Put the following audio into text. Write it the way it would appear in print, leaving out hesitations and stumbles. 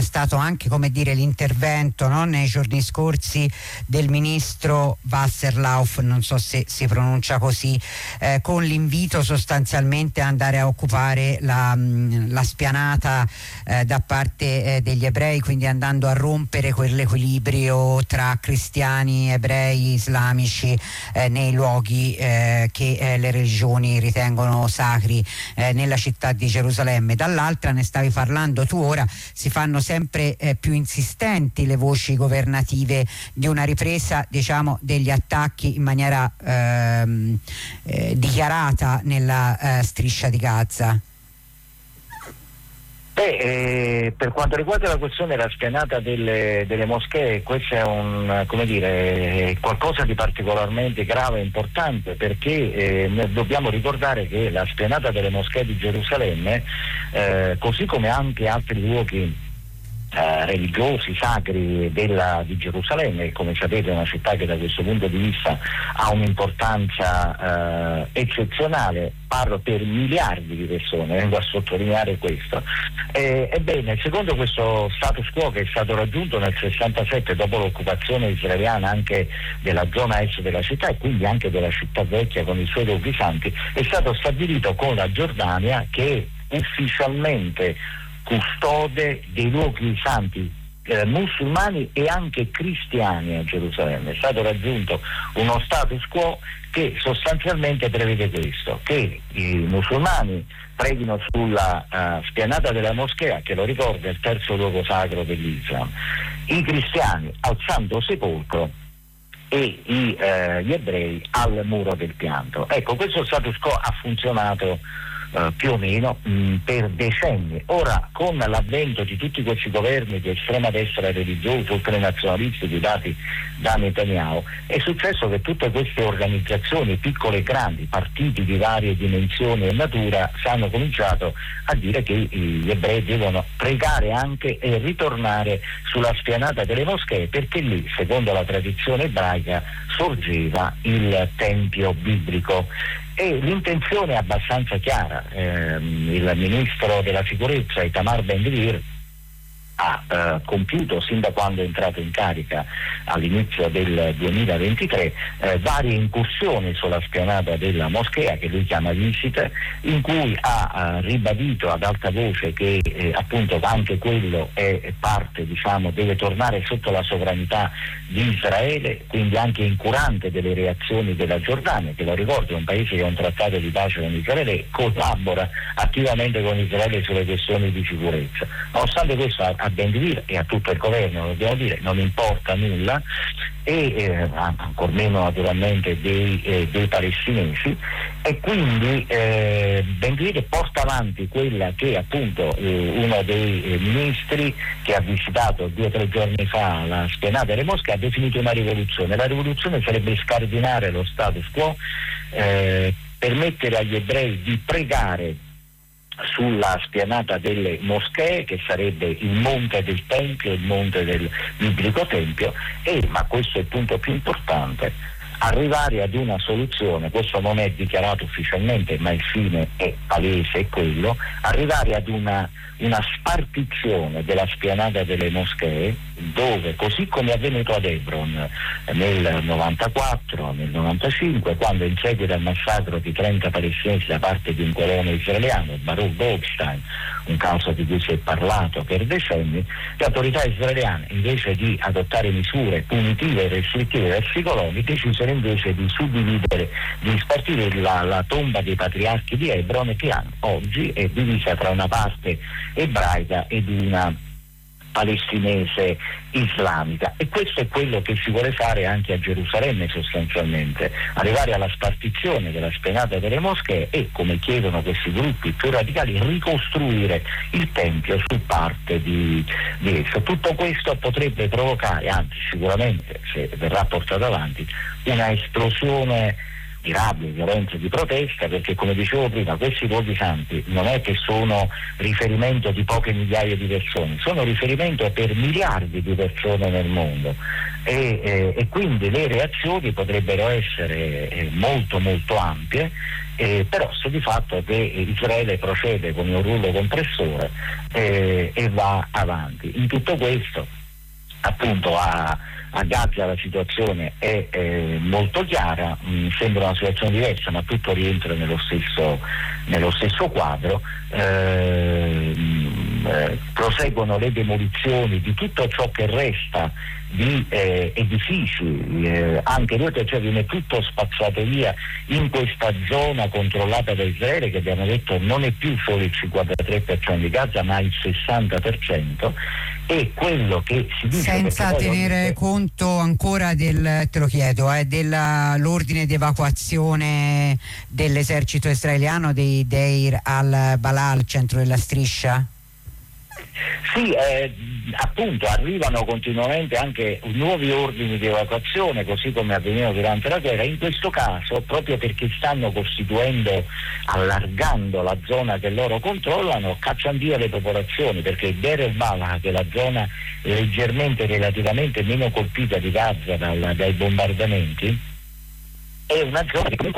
stato anche, come dire, l'intervento, no, nei giorni scorsi del ministro Wasserlauf, non so se si pronuncia così, con l'invito sostanzialmente a andare a occupare la spianata da parte degli ebrei, quindi andando a rompere quell'equilibrio tra cristiani, ebrei, islamici nei luoghi che le religioni ritengono sacri nella città di Gerusalemme. Dall'altra, ne stavi parlando tu ora, si fanno sempre più insistenti le voci governative di una ripresa, diciamo, degli attacchi in maniera dichiarata nella striscia di Gaza. Per quanto riguarda la questione della spianata delle moschee, questo è qualcosa di particolarmente grave e importante, perché dobbiamo ricordare che la spianata delle moschee di Gerusalemme, così come anche altri luoghi religiosi, sacri di Gerusalemme, come sapete è una città che da questo punto di vista ha un'importanza eccezionale, parlo per miliardi di persone, vengo a sottolineare questo. Ebbene, secondo questo status quo che è stato raggiunto nel 67 dopo l'occupazione israeliana anche della zona est della città e quindi anche della città vecchia con i suoi luoghi santi, è stato stabilito con la Giordania che ufficialmente custode dei luoghi santi musulmani e anche cristiani a Gerusalemme. È stato raggiunto uno status quo che sostanzialmente prevede questo, che i musulmani preghino sulla spianata della moschea, che lo ricorda è il terzo luogo sacro dell'Islam, i cristiani al Santo Sepolcro e gli ebrei al Muro del Pianto. Ecco, questo status quo ha funzionato più o meno per decenni. Ora, con l'avvento di tutti questi governi di estrema destra religiosa, ultranazionalisti guidati da Netanyahu, è successo che tutte queste organizzazioni, piccole e grandi, partiti di varie dimensioni e natura, hanno cominciato a dire che gli ebrei devono pregare anche e ritornare sulla spianata delle moschee, perché lì, secondo la tradizione ebraica, sorgeva il tempio biblico. E l'intenzione è abbastanza chiara. Il ministro della sicurezza Itamar Ben-Gvir ha compiuto, sin da quando è entrato in carica all'inizio del 2023, varie incursioni sulla spianata della moschea, che lui chiama visite, in cui ha ribadito ad alta voce che appunto anche quello è parte, diciamo, deve tornare sotto la sovranità di Israele, quindi anche incurante delle reazioni della Giordania, che lo ricordo è un paese che ha un trattato di pace con Israele e collabora attivamente con Israele sulle questioni di sicurezza. Nonostante questo a Ben-Gvir e a tutto il governo, dobbiamo dire, non importa nulla, e ancor meno naturalmente dei palestinesi, e quindi Ben-Gvir porta avanti quella che appunto uno dei ministri che ha visitato 2 o 3 giorni fa la spianata delle moschee ha definito una rivoluzione. La rivoluzione sarebbe scardinare lo status quo, permettere agli ebrei di pregare sulla spianata delle moschee, che sarebbe il monte del Tempio, il monte del biblico Tempio, ma questo è il punto più importante, arrivare ad una soluzione, questo non è dichiarato ufficialmente ma il fine è palese, è quello, arrivare ad una spartizione della spianata delle moschee, dove, così come è avvenuto ad Hebron nel 94, nel 95, quando in seguito al massacro di 30 palestinesi da parte di un colono israeliano, Baruch Goldstein, un caso di cui si è parlato per decenni, le autorità israeliane, invece di adottare misure punitive e restrittive verso i coloni, decisero invece di suddividere, di spartire la tomba dei patriarchi di Hebron, che oggi è divisa tra una parte ebraica ed una palestinese islamica, e questo è quello che si vuole fare anche a Gerusalemme, sostanzialmente arrivare alla spartizione della spianata delle moschee e, come chiedono questi gruppi più radicali, ricostruire il tempio su parte di esso. Tutto questo potrebbe provocare, anzi sicuramente se verrà portato avanti, una esplosione di rabbia, di violenza, di protesta, perché, come dicevo prima, questi luoghi santi non è che sono riferimento di poche migliaia di persone, sono riferimento per miliardi di persone nel mondo, e quindi le reazioni potrebbero essere molto molto ampie, però sta di fatto che Israele procede con un rullo compressore e va avanti. In tutto questo, appunto, a Gaza la situazione è molto chiara, sembra una situazione diversa, ma tutto rientra nello stesso quadro. Proseguono le demolizioni di tutto ciò che resta di edifici, anche noi, cioè viene tutto spazzato via in questa zona controllata da Israele, che abbiamo detto non è più solo il 53% di Gaza ma il 60%, e quello che si dice, senza tenere conto ancora te lo chiedo, dell'ordine di evacuazione dell'esercito israeliano dei Deir al-Balah, al centro della striscia? Sì, appunto arrivano continuamente anche nuovi ordini di evacuazione, così come avveniva durante la guerra. In questo caso, proprio perché stanno allargando la zona che loro controllano, cacciano via le popolazioni, perché Deir el-Balah, che è la zona leggermente, relativamente meno colpita di Gaza dai bombardamenti, è una zona che